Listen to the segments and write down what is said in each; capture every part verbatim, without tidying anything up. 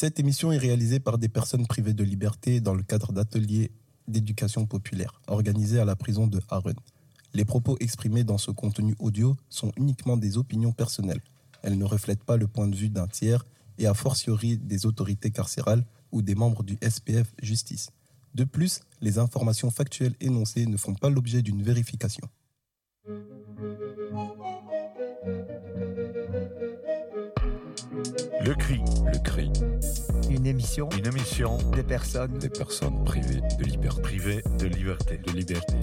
Cette émission est réalisée par des personnes privées de liberté dans le cadre d'ateliers d'éducation populaire organisés à la prison de Harren. Les propos exprimés dans ce contenu audio sont uniquement des opinions personnelles. Elles ne reflètent pas le point de vue d'un tiers et a fortiori des autorités carcérales ou des membres du S P F Justice. De plus, les informations factuelles énoncées ne font pas l'objet d'une vérification. Le cri, le cri. Une émission, Une émission des personnes, des personnes privées de liberté, privées de liberté, de liberté.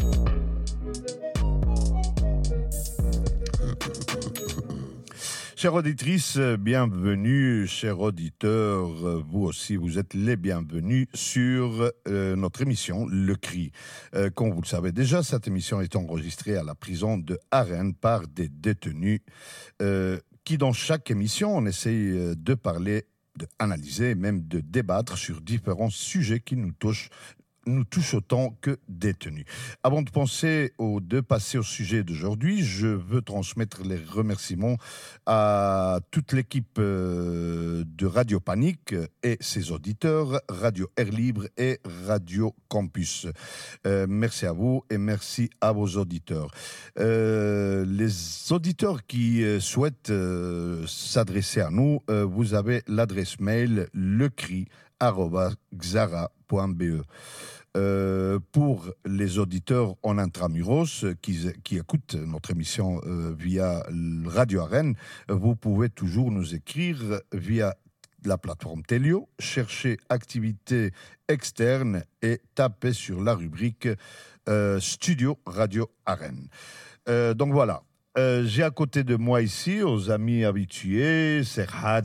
Chères auditrices, bienvenue. Chers auditeurs, vous aussi, vous êtes les bienvenus sur euh, notre émission Le Cri. Euh, comme vous le savez déjà, cette émission est enregistrée à la prison de Harren par des détenus euh, qui, dans chaque émission, on essaye de parler, d'analyser, même de débattre sur différents sujets qui nous touchent nous touche autant que détenus. Avant de penser au, de passer au sujet d'aujourd'hui, je veux transmettre les remerciements à toute l'équipe euh, de Radio Panique et ses auditeurs, Radio Air Libre et Radio Campus. Euh, merci à vous et merci à vos auditeurs. Euh, les auditeurs qui euh, souhaitent euh, s'adresser à nous, euh, vous avez l'adresse mail lecri arobase xara point b e. Euh, pour les auditeurs en intramuros qui, qui écoutent notre émission euh, via Radio Harren, vous pouvez toujours nous écrire via la plateforme Telio, cherchez activité externe et tapez sur la rubrique euh, Studio Radio Harren. Euh, donc voilà. Euh, j'ai à côté de moi ici, aux amis habitués, Serhat,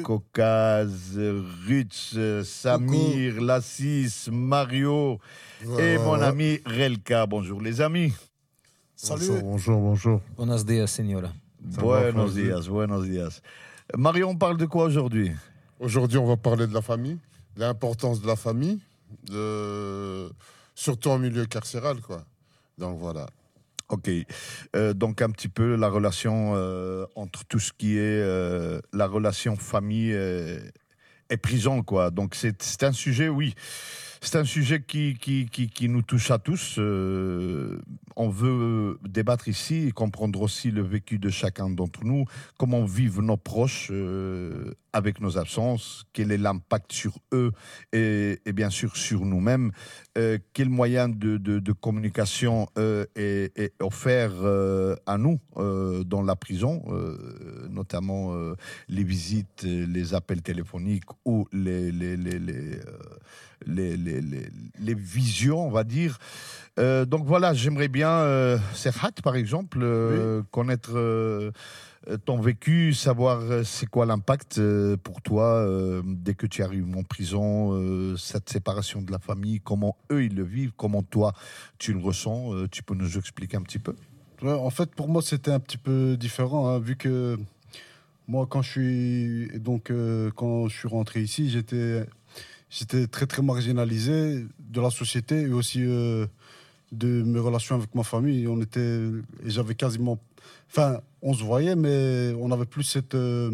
Kokaz, Rutz, Samir, Coucou. Lassis, Mario ouais, et ouais, mon ouais. ami Relka. Bonjour les amis. Salut. Bonjour, bonjour, bonjour. Buenos días, señora. Buenos días, buenos días. Mario, on parle de quoi aujourd'hui ? Aujourd'hui, on va parler de la famille, de l'importance de la famille, de... surtout en milieu carcéral, quoi. Donc voilà. Ok, euh, donc un petit peu la relation euh, entre tout ce qui est euh, la relation famille et, et prison, quoi. Donc c'est, c'est un sujet, oui, c'est un sujet qui, qui, qui, qui nous touche à tous. Euh, on veut débattre ici et comprendre aussi le vécu de chacun d'entre nous, comment vivent nos proches euh, avec nos absences, quel est l'impact sur eux et, et bien sûr sur nous-mêmes, euh, quel moyen de, de, de communication euh, est, est offert euh, à nous euh, dans la prison, euh, notamment euh, les visites, les appels téléphoniques ou les, les, les, les, euh, les, les, les, les visions, on va dire. Euh, donc voilà, j'aimerais bien, euh, Serhat par exemple, euh, oui. connaître euh, ton vécu, savoir euh, c'est quoi l'impact euh, pour toi euh, dès que tu arrives en prison, euh, cette séparation de la famille, comment eux ils le vivent, comment toi tu le ressens, euh, tu peux nous expliquer un petit peu ? Ouais, en fait pour moi c'était un petit peu différent, hein, vu que moi quand je suis, donc, euh, quand je suis rentré ici, j'étais, j'étais très très marginalisé de la société et aussi... Euh, de mes relations avec ma famille, on était, et j'avais quasiment, enfin, on se voyait, mais on n'avait plus cette, euh,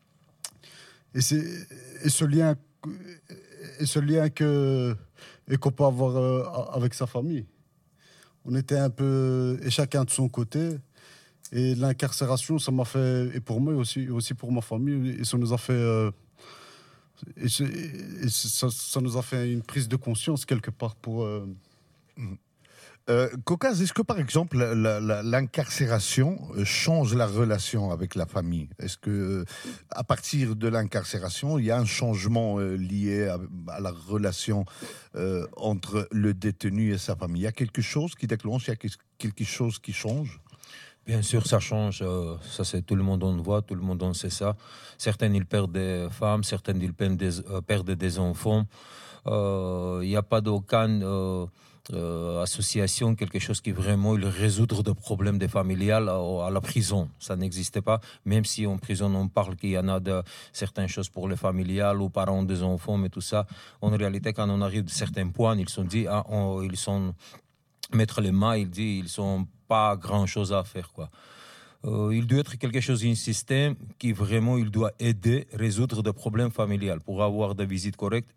et, c'est, et ce lien, et ce lien que, et qu'on peut avoir euh, avec sa famille. On était un peu, et chacun de son côté, et l'incarcération, ça m'a fait, et pour moi aussi, aussi pour ma famille, et ça nous a fait, euh, et, et ça, ça nous a fait une prise de conscience quelque part pour. Euh, mmh. Euh, Kokaz, est-ce que par exemple la, la, l'incarcération change la relation avec la famille ? Est-ce que à partir de l'incarcération, il y a un changement euh, lié à, à la relation euh, entre le détenu et sa famille ? Il y a quelque chose qui déclenche, il y a quelque chose qui change ? Bien sûr, ça change. Euh, ça, c'est tout le monde en voit, tout le monde en sait ça. Certaines, ils perdent des femmes, certaines, ils perdent des, euh, perdent des enfants. Euh, il n'y a pas d'aucun... Euh, Euh, association, quelque chose qui vraiment il résoudre des problèmes des familiales à, à la prison. Ça n'existait pas, même si en prison on parle qu'il y en a de certaines choses pour les familiales ou parents des enfants, mais tout ça, en réalité, quand on arrive à certains points, ils sont dit, ah, on, ils sont mettre les mains, ils disent, ils sont pas grand chose à faire, quoi. Euh, il doit être quelque chose, un système qui vraiment il doit aider à résoudre des problèmes familiaux pour avoir des visites correctes,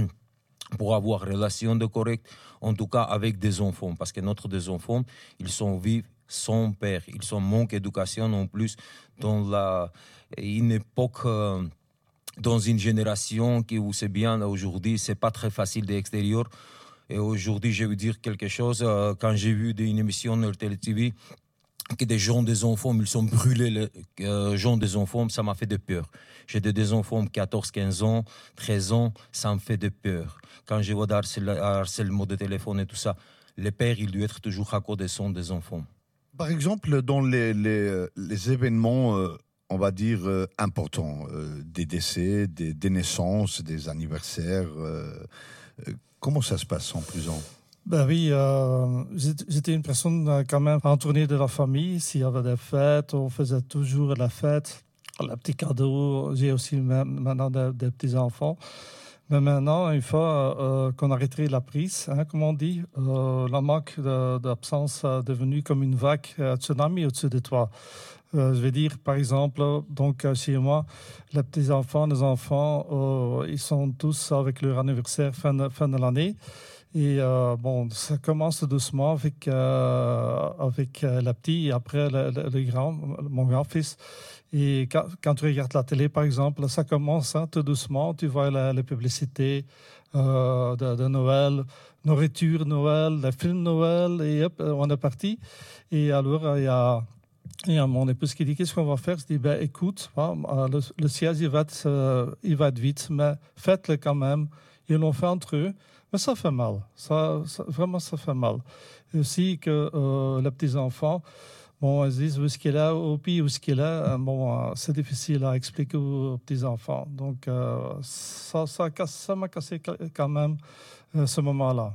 pour avoir des relations de correctes, en tout cas avec des enfants. Parce que notre des enfants, ils sont vivants sans père, ils sont manque d'éducation en plus dans la, une époque, euh, dans une génération qui, vous savez bien, aujourd'hui, c'est pas très facile de l'extérieur. Et aujourd'hui, je vais vous dire quelque chose, euh, quand j'ai vu une émission sur Télé T V, que des gens, des enfants, ils sont brûlés, les euh, gens des enfants, ça m'a fait de peur. J'ai des, des enfants de quatorze, quinze ans, treize ans, ça me fait de peur. Quand je vois harcèlement de téléphone et tout ça, le père, il doit être toujours à côté des des enfants. Par exemple, dans les, les, les événements, euh, on va dire, euh, importants, euh, des décès, des, des naissances, des anniversaires, euh, euh, comment ça se passe en prison ? Ben oui, euh, j'étais une personne euh, quand même entourée de la famille. S'il y avait des fêtes, on faisait toujours la fête. Les petits cadeaux, j'ai aussi maintenant des, des petits-enfants. Mais maintenant, une fois euh, qu'on a arrêté la prise, hein, comme on dit, euh, la manque de, d'absence est devenue comme une vague euh, tsunami au-dessus de toi. Euh, je vais dire, par exemple, donc chez moi, les petits-enfants, les enfants, euh, ils sont tous avec leur anniversaire fin de, fin de l'année. Et euh, bon, ça commence doucement avec, euh, avec euh, la petite et après le, le, le grand, mon grand-fils. Et quand, quand tu regardes la télé, par exemple, ça commence hein, tout doucement. Tu vois la, les publicités euh, de, de Noël, nourriture Noël, les films Noël, et hop, on est parti. Et alors, il y a, il y a mon épouse qui dit, qu'est-ce qu'on va faire? Je dis, ben écoute, hein, le, le siège, il va, être, euh, il va être vite, mais faites-le quand même. Ils l'ont fait entre eux. Mais ça fait mal, ça, ça, vraiment ça fait mal. Et aussi que euh, les petits-enfants, bon, ils disent où est-ce qu'il est, au pays où est-ce qu'il est, bon, euh, c'est difficile à expliquer aux petits-enfants. Donc euh, ça, ça, ça m'a cassé quand même euh, ce moment-là.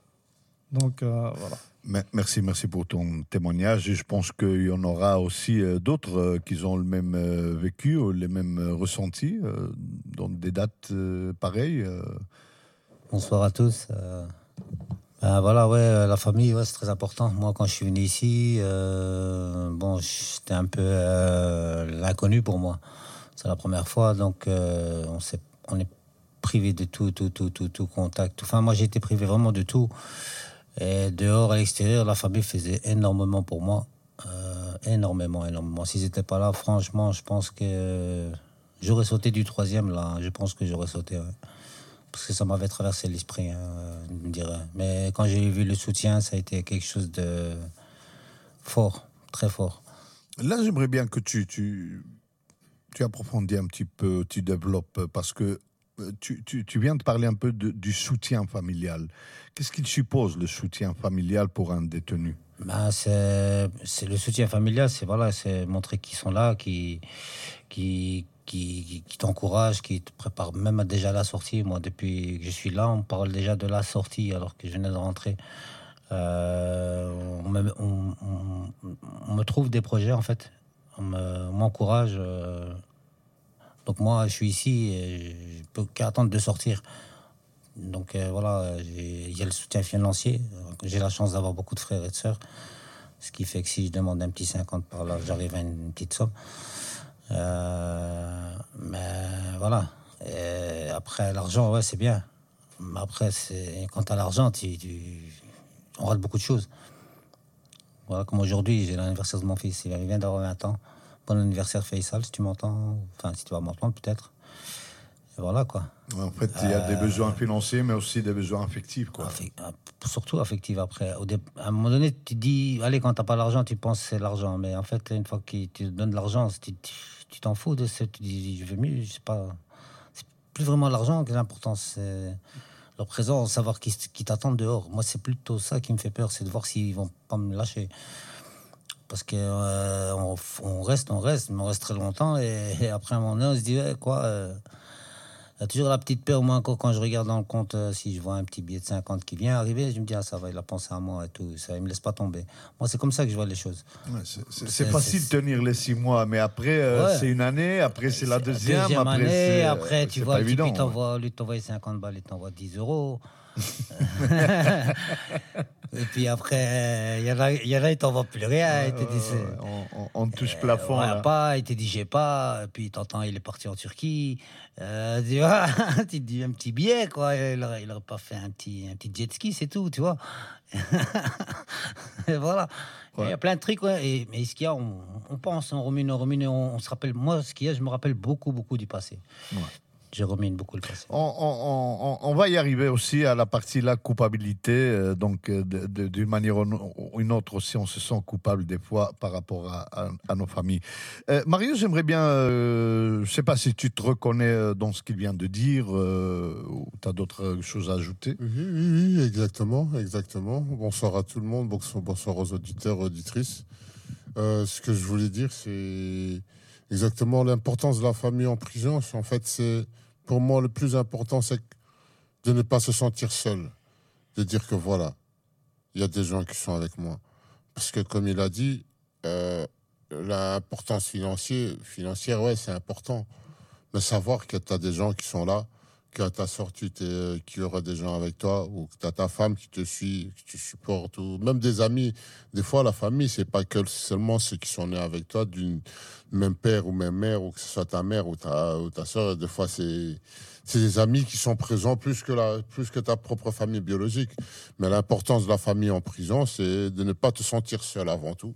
Donc euh, voilà. Merci, merci pour ton témoignage. Et je pense qu'il y en aura aussi euh, d'autres euh, qui ont le même euh, vécu, ou les mêmes euh, ressentis, euh, dans des dates euh, pareilles. Euh. Bonsoir à tous. Euh, ben voilà, ouais, la famille, ouais, c'est très important. Moi, quand je suis venu ici, euh, bon, c'était un peu euh, l'inconnu pour moi. C'est la première fois, donc euh, on, s'est, on est privé de tout, tout, tout, tout, tout contact. Enfin, moi, j'ai été privé vraiment de tout. Et dehors, à l'extérieur, la famille faisait énormément pour moi. Euh, énormément, énormément. S'ils n'étaient pas là, franchement, je pense que j'aurais sauté du troisième, là. Je pense que j'aurais sauté, ouais. Parce que ça m'avait traversé l'esprit, hein, je me dirais. Mais quand j'ai vu le soutien, ça a été quelque chose de fort, très fort. Là, j'aimerais bien que tu, tu, tu approfondis un petit peu, tu développes, parce que tu, tu, tu viens de parler un peu de, du soutien familial. Qu'est-ce qu'il suppose, le soutien familial pour un détenu ? Ben, c'est, c'est le soutien familial, c'est, voilà, c'est montrer qu'ils sont là, qui, qui, qui, qui t'encouragent, qui te préparent même déjà à la sortie. Moi, depuis que je suis là, on parle déjà de la sortie alors que je venais de rentrer. Euh, on, me, on, on, on me trouve des projets, en fait. On, me, on m'encourage. Euh, donc moi, je suis ici et je peux qu'attendre de sortir. Donc euh, voilà, il y a le soutien financier. J'ai la chance d'avoir beaucoup de frères et de sœurs. Ce qui fait que si je demande un petit cinquante par là, j'arrive à une petite somme. Euh, mais voilà. Et après, l'argent, ouais, c'est bien. Mais après, c'est, quand tu as l'argent, tu, tu, on rate beaucoup de choses. Voilà, comme aujourd'hui, j'ai l'anniversaire de mon fils. Il vient d'avoir vingt ans. Bon anniversaire, Faisal, si tu m'entends. Enfin, si tu vas m'entendre, peut-être. Et voilà, quoi. En fait, il y a euh, des besoins financiers, mais aussi des besoins affectifs, quoi. Affect, surtout affectifs, après. Au dé, à un moment donné, tu te dis, allez, quand tu n'as pas l'argent, tu penses que c'est l'argent. Mais en fait, une fois que tu te donnes de l'argent, tu, tu t'en fous de ce. Tu dis, je veux mieux, je sais pas. C'est plus vraiment l'argent qui est l'important. C'est leur présence, savoir qui, qui t'attend dehors. Moi, c'est plutôt ça qui me fait peur, c'est de voir s'ils vont pas me lâcher. Parce qu'on euh, on reste, on reste, mais on reste très longtemps. Et, et après un moment donné, on se dit, ouais, quoi. Euh, Il y a toujours la petite peur, moi, encore quand je regarde dans le compte, euh, si je vois un petit billet de cinquante qui vient arriver, je me dis, ah, ça va, il a pensé à moi et tout, ça, il me laisse pas tomber. Moi, c'est comme ça que je vois les choses. Ouais, c'est, c'est, c'est, c'est facile de tenir les six mois, mais après, euh, ouais. c'est une année, après, c'est, c'est la deuxième, deuxième après, année, c'est, après, tu vois, évident, il t'envoie, lui, t'envoie cinquante balles, il t'envoie dix euros. Et puis après, il y en a, il y en a, ils t'envoient plus rien. Ils te disent, Euh, on, on- on touche euh, plafond. voilà, là. pas, il te dit, j'ai pas. Et puis t'entends, il est parti en Turquie. Euh, tu vois, tu te dis un petit billet, quoi. Il aurait, il aurait pas fait un petit, un petit jet ski, c'est tout, tu vois. Et voilà. Il Ouais. y a plein de trucs, ouais. Et, mais ce qu'il y a, on, on pense, on rumine, on rumine, on, on se rappelle. Moi, ce qu'il y a, je me rappelle beaucoup, beaucoup du passé. Ouais. Je rumine beaucoup le passé. On, on- on- on va y arriver aussi à la partie la culpabilité. euh, donc, euh, de- de- d'une manière ou une autre aussi, on se sent coupable des fois par rapport à, à- à nos familles. Euh, Marius, j'aimerais bien, euh, je ne sais pas si tu te reconnais euh, dans ce qu'il vient de dire euh, ou tu as d'autres choses à ajouter. Oui, oui, oui, exactement, exactement. Bonsoir à tout le monde, bonsoir, bonsoir aux auditeurs, auditrices. Euh, ce que je voulais dire, c'est exactement l'importance de la famille en prison. En fait, c'est pour moi le plus important, c'est de ne pas se sentir seul, de dire que voilà, il y a des gens qui sont avec moi. Parce que comme il a dit, euh, l'importance financière, financière, ouais, c'est important. Mais savoir que tu as des gens qui sont là, qu'à ta sortie, t'es- qu'il y aura des gens avec toi, ou que tu as ta femme qui te suit, qui te supporte, ou même des amis. Des fois, la famille, c'est pas que seulement ceux qui sont nés avec toi, d'une même père ou même mère, ou que ce soit ta mère ou ta, ou ta soeur. Des fois, c'est c'est des amis qui sont présents plus que, la, plus que ta propre famille biologique. Mais l'importance de la famille en prison, c'est de ne pas te sentir seul avant tout.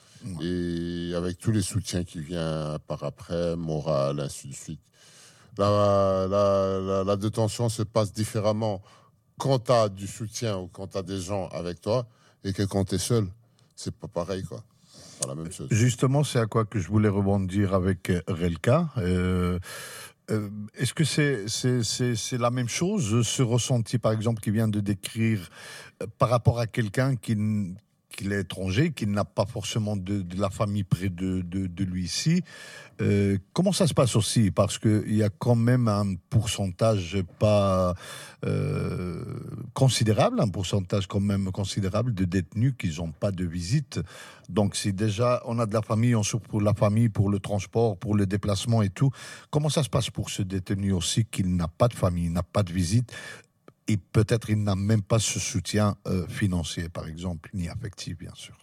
Et avec tous les soutiens qui viennent par après, moral, ainsi de suite. La, la, la, la détention se passe différemment quand tu as du soutien ou quand tu as des gens avec toi et que quand tu es seul. C'est pas pareil, quoi. C'est pas la même chose. Justement, c'est à quoi que je voulais rebondir avec euh, Relka. Euh, euh, Est-ce que c'est c'est c'est c'est la même chose, ce ressenti, par exemple, qui vient de décrire euh, par rapport à quelqu'un qui, n- qui est étranger, qui n'a pas forcément de, de la famille près de, de, de lui ici. Euh, comment ça se passe aussi? Parce qu'il y a quand même un pourcentage pas euh, considérable, un pourcentage quand même considérable de détenus qui n'ont pas de visite. Donc si déjà on a de la famille, on souffre pour la famille, pour le transport, pour le déplacement et tout, comment ça se passe pour ce détenu aussi qui n'a pas de famille, n'a pas de visite et peut-être il n'a même pas ce soutien euh, financier, par exemple, ni affectif, bien sûr.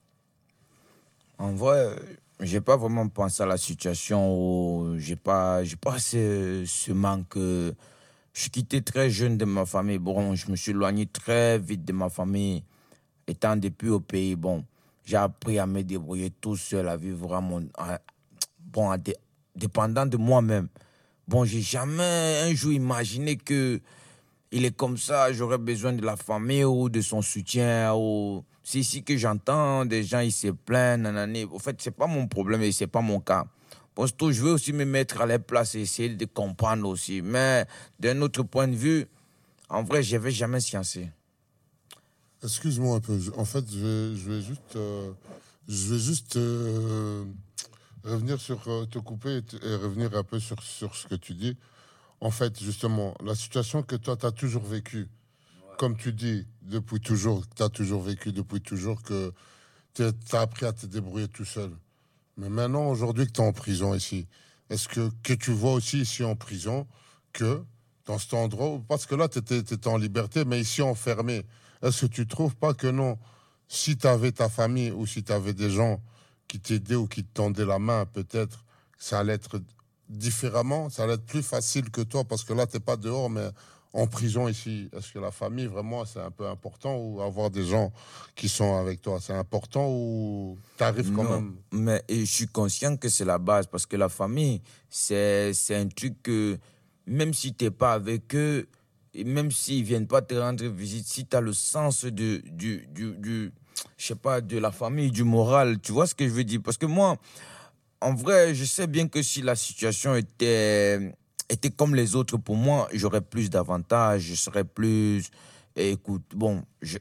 En vrai, euh, j'ai pas vraiment pensé à la situation où j'ai pas, j'ai pas ce, ce manque. euh, Je suis quitté très jeune de ma famille. Bon, je me suis éloigné très vite de ma famille. Étant depuis au pays, bon, j'ai appris à me débrouiller tout seul, à vivre à mon, à- bon, à dé- dépendant de moi-même. Bon, j'ai jamais un jour imaginé que il est comme ça, j'aurais besoin de la famille ou de son soutien. Ou... C'est ici que j'entends des gens, ils se plaignent, nanani. En fait, c'est pas mon problème et c'est pas mon cas. Bon, surtout, je veux aussi me mettre à la place et essayer de comprendre aussi. Mais d'un autre point de vue, en vrai, je n'avais jamais sciencé. Excuse-moi un peu. Je- En fait, je vais, je vais juste, euh, je vais juste euh, revenir sur, euh, te couper et, te- et revenir un peu sur, sur ce que tu dis. En fait, justement, la situation que toi, tu as toujours vécue, comme tu dis, depuis toujours, tu as toujours vécu depuis toujours, que tu as appris à te débrouiller tout seul. Mais maintenant, aujourd'hui que tu es en prison ici, est-ce que, que tu vois aussi ici en prison que dans cet endroit, parce que là, tu étais en liberté, mais ici enfermé, est-ce que tu trouves pas que non, si tu avais ta famille ou si tu avais des gens qui t'aidaient ou qui te tendaient la main, peut-être, ça allait être différemment, ça allait être plus facile que toi, parce que là, tu n'es pas dehors, mais en prison ici. Est-ce que la famille, vraiment, c'est un peu important, ou avoir des gens qui sont avec toi, c'est important, ou tu arrives quand Non, même? mais et je suis conscient que c'est la base parce que la famille, c'est, c'est un truc que même si tu n'es pas avec eux, et même s'ils ne viennent pas te rendre visite, si tu as le sens de, du, du, du, je sais pas, de la famille, du moral, tu vois ce que je veux dire? Parce que moi, en vrai, je sais bien que si la situation était, était comme les autres, pour moi, j'aurais plus d'avantages, je serais plus... Écoute, bon, je,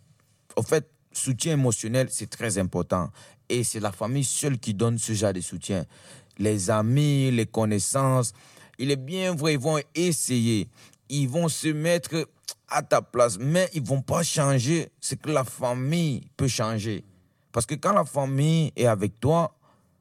en fait, soutien émotionnel, c'est très important. Et c'est la famille seule qui donne ce genre de soutien. Les amis, les connaissances, il est bien vrai, ils vont essayer. Ils vont se mettre à ta place, mais ils ne vont pas changer ce que la famille peut changer. Parce que quand la famille est avec toi,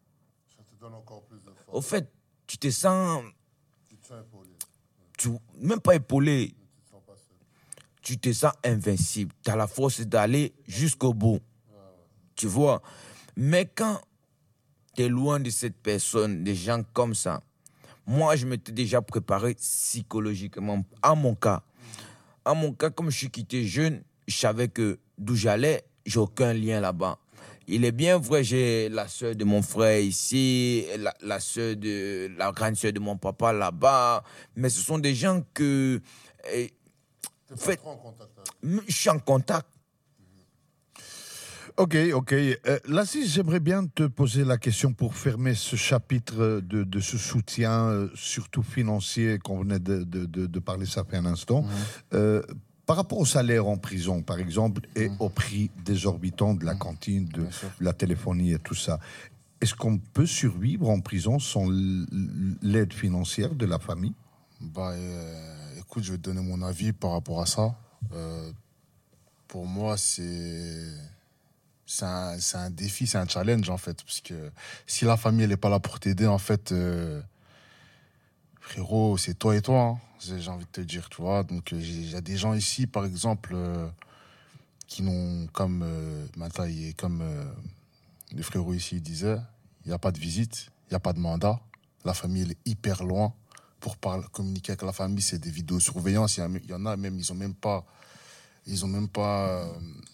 Ça te donne encore plus de force. au fait, tu te sens, Tu te sens épaulé. tu, même pas épaulé, Tu te sens pas seul. tu te sens invincible. Tu as la force d'aller jusqu'au bout. Tu vois. Mais quand tu es loin de cette personne, des gens comme ça, moi, je m'étais déjà préparé psychologiquement. À mon cas, à mon cas, comme je suis quitté jeune, je savais que d'où j'allais, j'ai aucun lien là-bas. Il est bien vrai, j'ai la sœur de mon frère ici, la, la sœur de la grande sœur de mon papa là-bas, mais ce sont des gens que, eh, T'es pas fait, trop en contact avec. je suis en contact. Ok, ok. Euh, là, si j'aimerais bien te poser la question pour fermer ce chapitre de, de ce soutien, euh, surtout financier, qu'on venait de, de, de, de parler ça fait un instant. Mhm. Euh, par rapport au salaire en prison, par exemple, et Mhm. au prix désorbitant de la cantine, de Bien sûr. la téléphonie et tout ça, est-ce qu'on peut survivre en prison sans l- l'aide financière de la famille? Bah, euh, écoute, je vais te donner mon avis par rapport à ça. Euh, pour moi, c'est c'est un, c'est un défi, c'est un challenge en fait, parce que si la famille elle est pas là pour t'aider, en fait, euh, frérot, c'est toi et toi. Hein, j'ai j'ai envie de te dire, tu vois. Donc, il y a des gens ici, par exemple, euh, qui n'ont comme euh, maintenant, il est comme euh, le frérot ici il disait, il n'y a pas de visite, il n'y a pas de mandat. La famille elle est hyper loin. Pour parler, communiquer avec la famille, c'est des vidéosurveillances. Il y, a- il y en a même, ils ont même pas, ils ont même pas euh,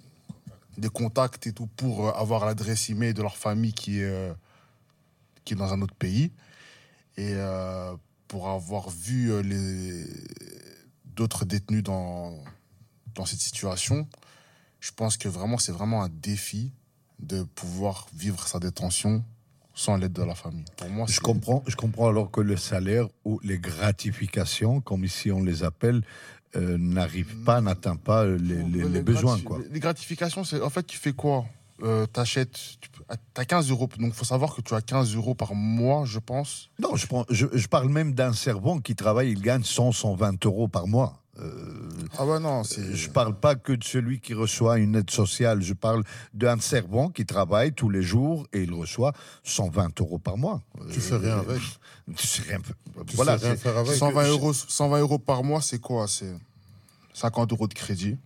des contacts et tout pour euh, avoir l'adresse email de leur famille qui est, euh, qui est dans un autre pays. Et euh, pour avoir vu euh, les d'autres détenus dans dans cette situation, je pense que vraiment c'est vraiment un défi de pouvoir vivre sa détention sans l'aide de la famille. Pour moi, Je c'est- comprends, je comprends alors que le salaire ou les gratifications, comme ici on les appelle, euh, n'arrivent pas, n'atteint pas les, les- Ouais, les grati- besoins, quoi. Les gratifications, c'est en fait, tu fais quoi euh, T'achètes, tu as quinze euros. Donc, il faut savoir que tu as quinze euros par mois, je pense. Non, je, prends, je, je parle même d'un servant qui travaille, il gagne cent, cent vingt euros par mois. Euh, Ah ouais, non, c'est. je parle pas que de celui qui reçoit une aide sociale, je parle d'un servant qui travaille tous les jours et il reçoit cent vingt euros par mois. Tu fais rien avec. Tu sais rien, Tu voilà, sais rien c'est- faire avec. cent vingt euros, cent vingt euros par mois, c'est quoi? C'est cinquante euros de crédit,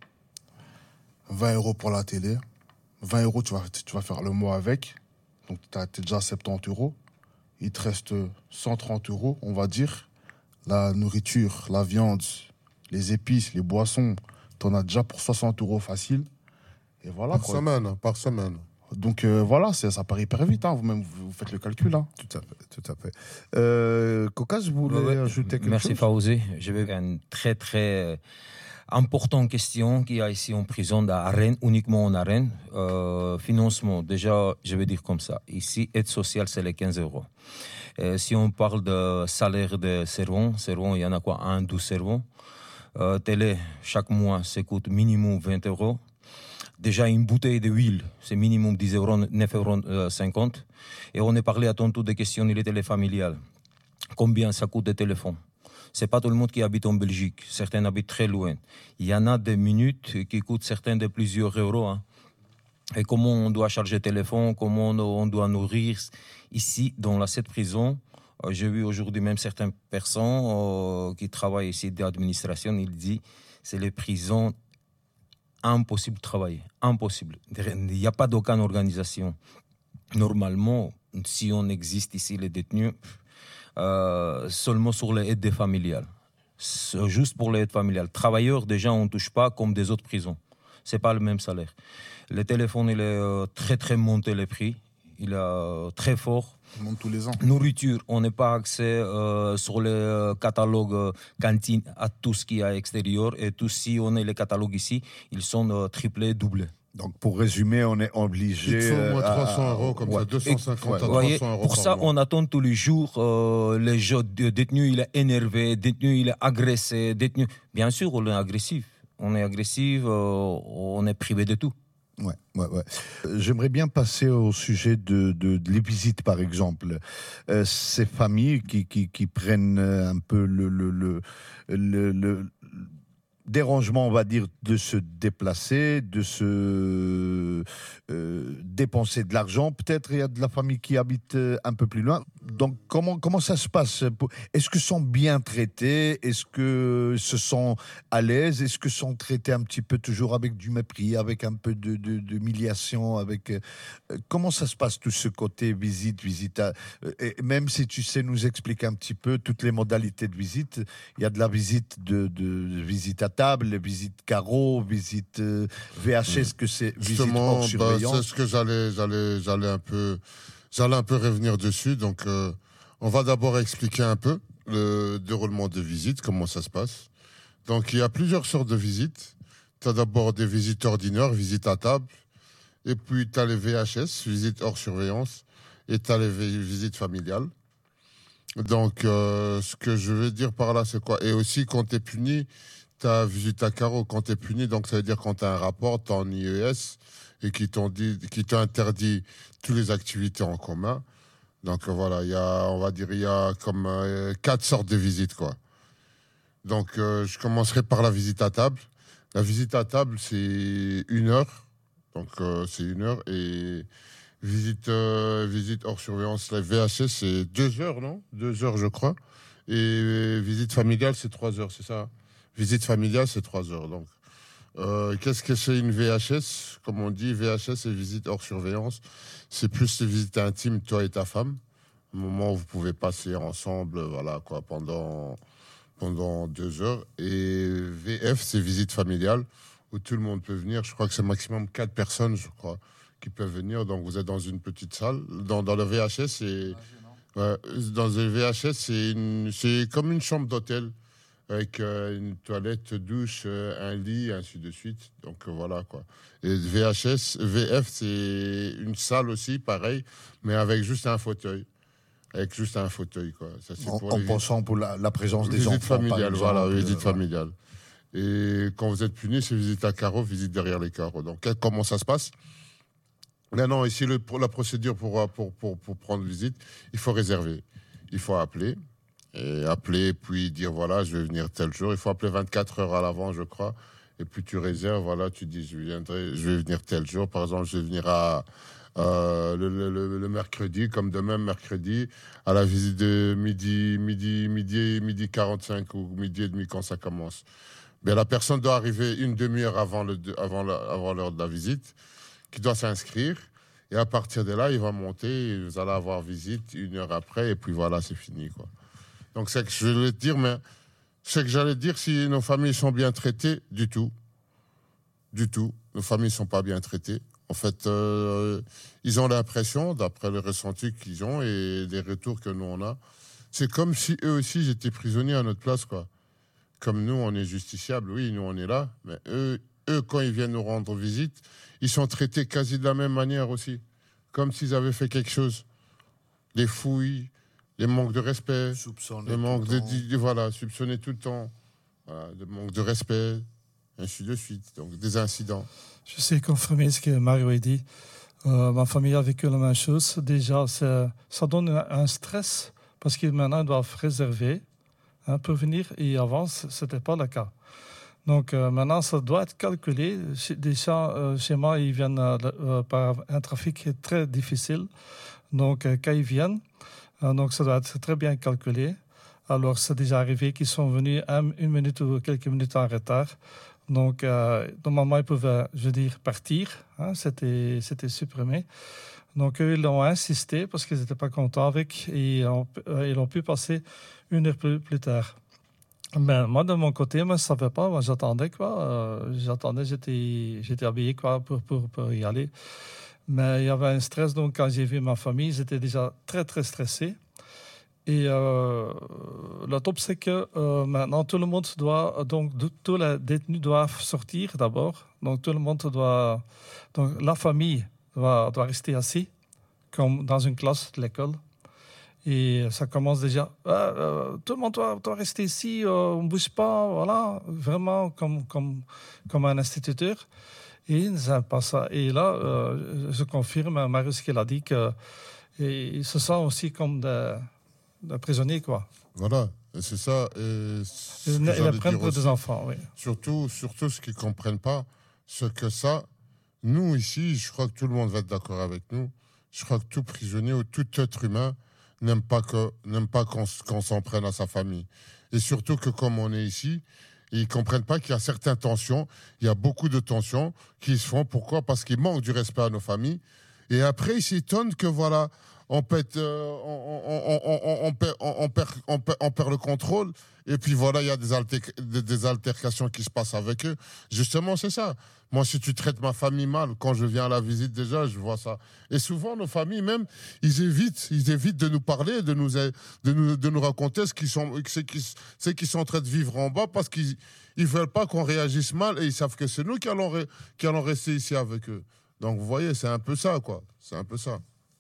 vingt euros pour la télé, vingt euros, tu vas, tu vas faire le mois avec. Donc, tu as déjà à soixante-dix euros. Il te reste cent trente euros, on va dire. La nourriture, la viande, les épices, les boissons, tu en as déjà pour soixante euros facile. Et voilà. Par quoi. semaine, par semaine. Donc euh, voilà, c'est- ça paraît hyper vite. Hein. Vous-même, vous, vous faites le calcul. Hein. Tout à fait, tout à fait. Euh, Caucase, vous voulez Ouais, ouais. ajouter quelque Merci chose? Fawzi. Je vais une très très importante question qu'il y a ici en prison à Rennes, uniquement en Rennes. Euh, financement, déjà, je vais dire comme ça. Ici, aide sociale, c'est les quinze euros. Euh, si on parle de salaire de servant, servant, il y en a quoi? Un, douze servants. Euh, télé, chaque mois, ça coûte minimum vingt euros. Déjà, une bouteille d'huile, c'est minimum dix euros, neuf euros cinquante. Et on est parlé à tantôt des questions de télé familiales. Combien ça coûte des téléphones? C'est pas tout le monde qui habite en Belgique. Certains habitent très loin. Il y en a des minutes qui coûtent certains de plusieurs euros. Hein. Et comment on doit charger le téléphone, comment on doit nourrir. Ici, dans la, cette prison, euh, j'ai vu aujourd'hui même certaines personnes euh, qui travaillent ici d'administration, ils disent c'est les prisons impossible de travailler, impossible. Il n'y a pas d'aucune organisation. Normalement, si on existe ici, les détenus, euh, seulement sur les aides familiales. C'est juste pour les aides familiales. Travailleurs, déjà, on ne touche pas comme des autres prisons. Ce n'est pas le même salaire. Le téléphone, il est euh, très, très monté les prix. Il est euh, très fort. Il monte tous les ans. Nourriture, on n'a pas accès euh, sur les euh, catalogues euh, cantines à tout ce qu'il y a à l'extérieur. Et tout, si on a les catalogues ici, ils sont euh, triplés, doublés. Donc, pour résumer, on est obligé. Il te faut au moins euh, à- trois cents euros, comme ouais. ça, deux cent cinquante à Vous voyez, trois cents euros pour par ça, mois. on attend tous les jours euh, les jeux de détenu, il est énervé, détenu, il est agressé, détenu. Bien sûr, on est agressif. On est agressif, euh, on est privé de tout. Ouais, ouais, ouais. Euh, J'aimerais bien passer au sujet de, de, de les visites, par exemple. Euh, ces familles qui, qui, qui prennent un peu le, le, le, le, le- dérangement, on va dire, de se déplacer, de se euh, dépenser de l'argent. Peut-être il y a de la famille qui habite euh, un peu plus loin. Donc, comment, comment ça se passe? Est-ce que sont bien traités? Est-ce que se sont à l'aise? Est-ce que sont traités un petit peu toujours avec du mépris, avec un peu de, de, d'humiliation avec, euh, comment ça se passe, tout ce côté visite, visite à, et même si tu sais nous expliquer un petit peu toutes les modalités de visite, il y a de la visite de, de, de visite à table, visite carreau, visite euh, V H S, que c'est visite Justement, hors bah, surveillance. c'est ce que j'allais, j'allais, j'allais un peu, j'allais un peu revenir dessus. Donc, euh, on va d'abord expliquer un peu le déroulement de visite, comment ça se passe. Donc, il y a plusieurs sortes de visites. Tu as d'abord des visites ordinaires, visites à table. Et puis, tu as les V H S, visites hors surveillance. Et tu as les visites familiales. Donc, euh, ce que je veux dire par là, c'est quoi? Et aussi, quand tu es puni, tu as visite à carreau. Quand tu es puni, donc ça veut dire quand tu as un rapport, tu es en I E S et qui t'ont dit, qui t'ont interdit toutes les activités en commun. Donc, voilà, il y a, on va dire, il y a comme euh, quatre sortes de visites, quoi. Donc, euh, je commencerai par la visite à table. La visite à table, c'est une heure. Donc, euh, c'est une heure. Et visite, euh, visite hors surveillance, la V H S, c'est deux heures, non? Deux heures, je crois. Et euh, visite familiale, c'est trois heures, c'est ça? Visite familiale, c'est trois heures. Donc, euh, qu'est-ce que c'est une V H S? Comme on dit, V H S et visite hors surveillance, c'est plus les visites intimes, toi et ta femme. Un moment où vous pouvez passer ensemble, voilà, quoi, pendant, pendant deux heures. Et V F, c'est visite familiale, où tout le monde peut venir. Je crois que c'est maximum quatre personnes, je crois, qui peuvent venir. Donc, vous êtes dans une petite salle. Dans, dans le V H S, c'est... Ouais, dans le V H S, c'est, une, c'est comme une chambre d'hôtel, avec euh, une toilette, douche, euh, un lit, ainsi de suite. Donc, euh, voilà, quoi. Et V H S, V F, c'est une salle aussi, pareil, mais avec juste un fauteuil. Avec juste un fauteuil, quoi. Ça, c'est En, pour en les pensant pour la, la présence des visite enfants, familiale, par voilà, exemple, visite euh, familiale. Et quand vous êtes puni, c'est visite à carreau, visite derrière les carreaux. Donc, comment ça se passe? Maintenant, ici, le, pour la procédure pour, pour, pour, pour prendre visite, il faut réserver. Il faut appeler. Et appeler, puis dire, voilà, je vais venir tel jour. Il faut appeler vingt-quatre heures à l'avant, je crois. Et puis tu réserves, voilà, tu dis, je viendrai, je vais venir tel jour. Par exemple, je vais venir à, euh, le, le, le mercredi, comme demain, mercredi, à la visite de midi, midi, midi, midi quarante-cinq ou midi et demi quand ça commence. Mais la personne doit arriver une demi-heure avant, le, avant, la, avant l'heure de la visite, qui doit s'inscrire. Et à partir de là, il va monter, et vous allez avoir visite une heure après, et puis voilà, c'est fini, quoi. Donc, c'est que je voulais te dire, mais c'est que j'allais te dire si nos familles sont bien traitées, du tout. Du tout. Nos familles ne sont pas bien traitées. En fait, euh, ils ont l'impression, d'après le ressenti qu'ils ont et les retours que nous on a, c'est comme si eux aussi ils étaient prisonniers à notre place, quoi. Comme nous, on est justiciables, oui, nous on est là, mais eux, eux, quand ils viennent nous rendre visite, ils sont traités quasi de la même manière aussi. Comme s'ils avaient fait quelque chose. Des fouilles, les manques de respect, les manques de, de, voilà, soupçonnés tout le temps, voilà, des manques de respect, ainsi de suite, donc des incidents. Je sais confirmer ce que Mario a dit. Euh, ma famille a vécu la même chose. Déjà, ça donne un, un stress parce que maintenant ils doivent réserver hein, pour venir et avant ce n'était pas le cas. Donc euh, maintenant ça doit être calculé. Déjà euh, chez moi ils viennent euh, par un trafic très difficile. Donc euh, quand ils viennent donc, ça doit être très bien calculé. Alors, c'est déjà arrivé qu'ils sont venus un, une minute ou quelques minutes en retard. Donc, euh, normalement, ils pouvaient, je veux dire, partir. Hein, c'était, c'était supprimé. Donc, eux, ils ont insisté parce qu'ils n'étaient pas contents avec et ils ont, euh, ils ont pu passer une heure plus, plus tard. Mais moi, de mon côté, moi, je ne savais pas. Moi, j'attendais, quoi. Euh, j'attendais, j'étais, j'étais habillé, quoi, pour, pour, pour y aller. Mais il y avait un stress, donc quand j'ai vu ma famille, j'étais déjà très, très stressé. Et euh, le top, c'est que euh, maintenant, tout le monde doit, donc tous les détenus doivent sortir d'abord. Donc tout le monde doit, donc la famille doit, doit rester assis, comme dans une classe de l'école. Et ça commence déjà, ah, euh, tout le monde doit, doit rester ici, euh, on ne bouge pas, voilà, vraiment comme, comme, comme un instituteur. Et ils n'aiment pas ça. Et là, euh, je confirme, Marius, qu'il a dit qu'ils se sentent aussi comme des, des prisonniers, quoi. Voilà. Et c'est ça. Et Ils ils apprennent pour des enfants, oui. Surtout, surtout ce qu'ils ne comprennent pas, c'est que ça, nous ici, je crois que tout le monde va être d'accord avec nous, je crois que tout prisonnier ou tout être humain n'aime pas, que, n'aime pas qu'on, qu'on s'en prenne à sa famille. Et surtout que comme on est ici, ils ne comprennent pas qu'il y a certaines tensions, il y a beaucoup de tensions qui se font. Pourquoi ? Parce qu'ils manquent du respect à nos familles. Et après, ils s'étonnent que voilà, on, pète, euh, on, on, on, on, on, perd, on, perd, on, perd, on perd le contrôle. Et puis voilà, il y a des, alter, des, des altercations qui se passent avec eux. Justement, c'est ça. Moi, si tu traites ma famille mal, quand je viens à la visite déjà, je vois ça. Et souvent, nos familles même, ils évitent, ils évitent de nous parler, de nous, de nous, de nous raconter ce qu'ils sont, ce qu'ils, ce qu'ils sont en train de vivre en bas parce qu'ils ne veulent pas qu'on réagisse mal et ils savent que c'est nous qui allons, qui allons rester ici avec eux. Donc, vous voyez, c'est un peu ça, quoi. C'est un peu ça.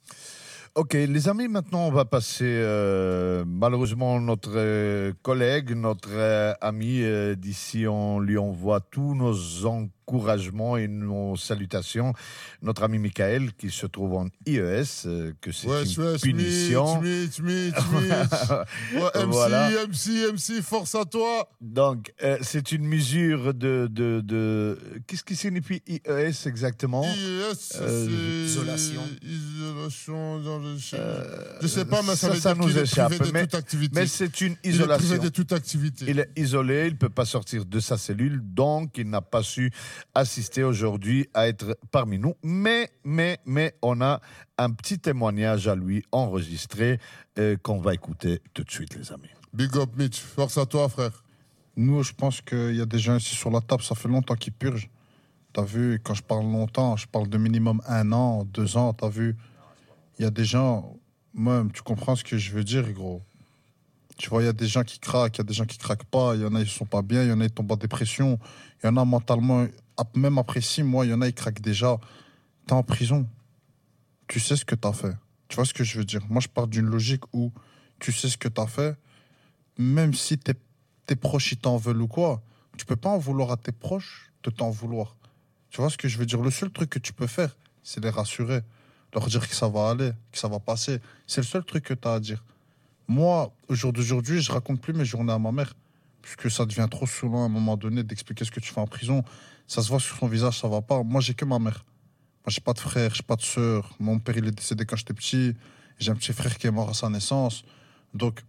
Ok, les amis, maintenant on va passer euh, malheureusement notre euh, collègue, notre euh, ami euh, d'ici, on lui envoie tous nos encouragements et nos salutations. Notre ami Michael qui se trouve en I E S, euh, que c'est ouais, une ouais, punition. Smith, Smith, Smith. Ouais, M C, voilà. M C, M C, force à toi. Donc, euh, c'est une mesure de, de, de... Qu'est-ce qui signifie I E S exactement ? I E S, euh, c'est... Isolation. Isolation dans le... Euh, je sais pas, mais ça, ça, veut ça dire nous qu'il est échappe. privé de Mais, toute activité. mais c'est une Il isolation. est privé de toute activité. Il est isolé, il ne peut pas sortir de sa cellule, donc il n'a pas su assister aujourd'hui à être parmi nous. Mais, mais, mais, on a un petit témoignage à lui enregistré euh, qu'on va écouter tout de suite, les amis. Big up, Mitch. Force à toi, frère. Nous, je pense qu'il y a des gens ici sur la table, ça fait longtemps qu'ils purgent. T'as vu, quand je parle longtemps, je parle de minimum un an, deux ans, t'as vu. Il y a des gens, moi, tu comprends ce que je veux dire, gros. Tu vois, il y a des gens qui craquent, il y a des gens qui craquent pas, il y en a, ils sont pas bien, il y en a, ils tombent en dépression, il y en a mentalement, même après six mois, il y en a, ils craquent déjà. T'es en prison, tu sais ce que t'as fait. Tu vois ce que je veux dire? Moi, je pars d'une logique où tu sais ce que t'as fait, même si tes, tes proches, ils t'en veulent ou quoi, tu peux pas en vouloir à tes proches de t'en vouloir. Tu vois ce que je veux dire? Le seul truc que tu peux faire, c'est les rassurer, leur dire que ça va aller, que ça va passer. C'est le seul truc que tu as à dire. Moi, au jour d'aujourd'hui, je raconte plus mes journées à ma mère, puisque ça devient trop saoulant à un moment donné d'expliquer ce que tu fais en prison. Ça se voit sur son visage, ça va pas. Moi, j'ai que ma mère. Moi, j'ai pas de frère, j'ai pas de sœur. Mon père, il est décédé quand j'étais petit. J'ai un petit frère qui est mort à sa naissance. Donc,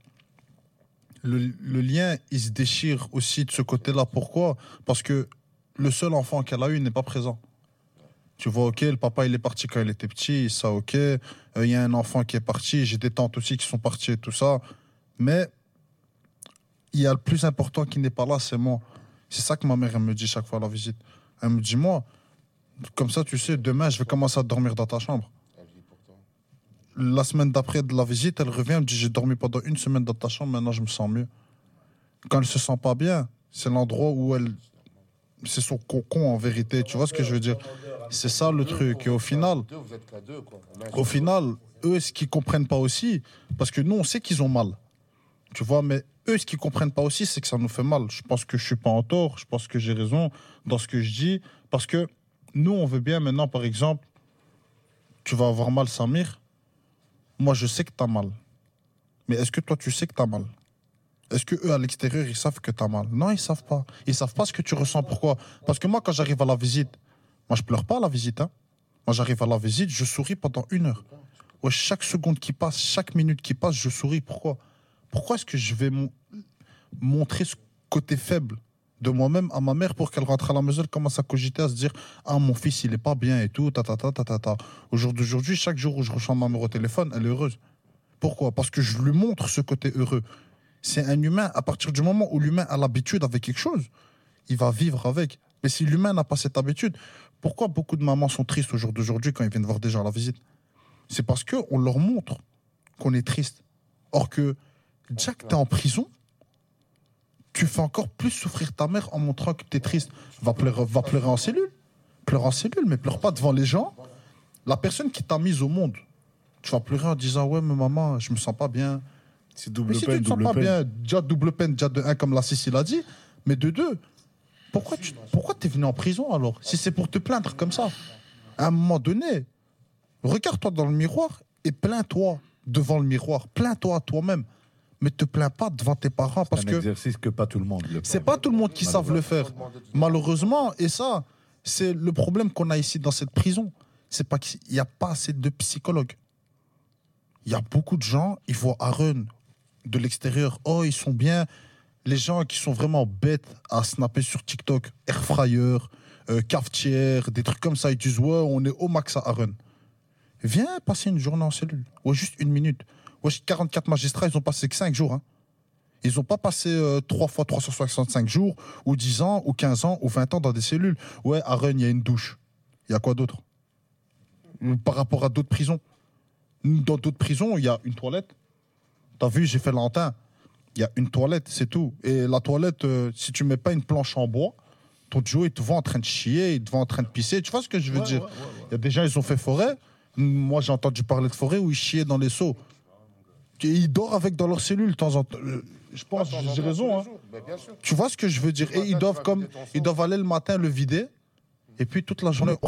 le, le lien, il se déchire aussi de ce côté-là. Pourquoi? Parce que le seul enfant qu'elle a eu n'est pas présent. Tu vois, ok, le papa, il est parti quand il était petit, ça, ok. Il euh, y a un enfant qui est parti, j'ai des tantes aussi qui sont parties et tout ça. Mais il y a le plus important qui n'est pas là, c'est moi. C'est ça que ma mère, elle me dit chaque fois à la visite. Elle me dit, moi, comme ça, tu sais, demain, je vais commencer à dormir dans ta chambre. La semaine d'après de la visite, elle revient, elle me dit, j'ai dormi pendant une semaine dans ta chambre, maintenant je me sens mieux. Quand elle se sent pas bien, c'est l'endroit où elle... C'est son cocon en vérité, tu vois ce que je veux dire? C'est ça le truc. Et au final, au final, eux, ce qu'ils comprennent pas aussi, parce que nous, on sait qu'ils ont mal, tu vois, mais eux, ce qu'ils comprennent pas aussi, c'est que ça nous fait mal. Je pense que je suis pas en tort, je pense que j'ai raison dans ce que je dis, parce que nous, on veut bien maintenant, par exemple, tu vas avoir mal, Samir. Moi, je sais que tu as mal. Mais est-ce que toi, tu sais que tu as mal? Est-ce que eux à l'extérieur, ils savent que tu as mal? Non, ils savent pas. Ils savent pas ce que tu ressens. Pourquoi? Parce que moi, quand j'arrive à la visite, moi, je pleure pas à la visite. Hein. Moi, j'arrive à la visite, je souris pendant une heure. Ouais, chaque seconde qui passe, chaque minute qui passe, je souris. Pourquoi? Pourquoi est-ce que je vais mon... montrer ce côté faible de moi-même à ma mère pour qu'elle rentre à la maison, elle commence à cogiter, à se dire « Ah, mon fils, il est pas bien et tout, ta ta ta ta ta ta. » Au jour d'aujourd'hui, chaque jour où je reçois ma mère au téléphone, elle est heureuse. Pourquoi? Parce que je lui montre ce côté heureux. C'est un humain, à partir du moment où l'humain a l'habitude avec quelque chose, il va vivre avec. Mais si l'humain n'a pas cette habitude, pourquoi beaucoup de mamans sont tristes au jour d'aujourd'hui quand ils viennent voir des gens à la visite? C'est parce qu'on leur montre qu'on est triste. Or que, déjà que tu es en prison, tu fais encore plus souffrir ta mère en montrant que tu es triste. Va pleurer, va pleurer en cellule. Pleure en cellule, mais pleure pas devant les gens. La personne qui t'a mise au monde, tu vas pleurer en disant « Ouais, mais maman, je me sens pas bien. » C'est double mais si peine, tu te sens double pas peine. bien, déjà double peine, déjà de un, comme la Cécile a dit, mais de deux, pourquoi tu pourquoi t'es venu en prison alors? Si c'est pour te plaindre comme ça, à un moment donné, regarde-toi dans le miroir et plains-toi devant le miroir. Plains-toi à toi-même. mais te plains pas devant tes parents parce C'est un que exercice que pas tout le monde le c'est fait. pas tout le monde qui savent le faire. Malheureusement, et ça, c'est le problème qu'on a ici dans cette prison. C'est pas qu'il n'y a pas assez de psychologues. Il y a beaucoup de gens, ils voient Aaron de l'extérieur. Oh, ils sont bien. Les gens qui sont vraiment bêtes à snapper sur TikTok, airfryer, euh, cafetière, des trucs comme ça, ils disent ouais, on est au max à Aaron. Viens passer une journée en cellule. Ouais, juste une minute. Ouais, quarante-quatre magistrats, ils ont passé que cinq jours. Hein. Ils n'ont pas passé euh, trois fois trois cent soixante-cinq jours, ou dix ans, ou quinze ans, ou vingt ans dans des cellules. Ouais, à Rennes, il y a une douche. Il y a quoi d'autre? Par rapport à d'autres prisons. Dans d'autres prisons, il y a une toilette. T'as vu, j'ai fait l'antin. Il y a une toilette, c'est tout. Et la toilette, euh, si tu mets pas une planche en bois, ton Joe, il te voit en train de chier, il te voit en train de pisser. Tu vois ce que je veux Ouais, dire? ouais, ouais, ouais. Il y a des gens, ils ont fait forêt. Moi, j'ai entendu parler de forêt où ils chiaient dans les seaux. Et ils dorment avec dans leur cellule de temps en temps. Euh, Je pense, j'ai raison. Hein. Tu vois ce que je veux dire? Et ils doivent, comme, ils doivent aller le matin le vider. Et puis toute la journée.